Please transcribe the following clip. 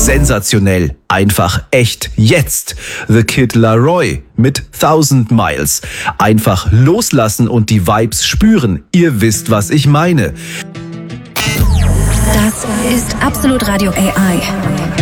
Sensationell, einfach echt jetzt. The Kid Laroi mit 1000 Miles. Einfach loslassen und die Vibes spüren. Ihr wisst, was ich meine. Das ist Absolut Radio AI.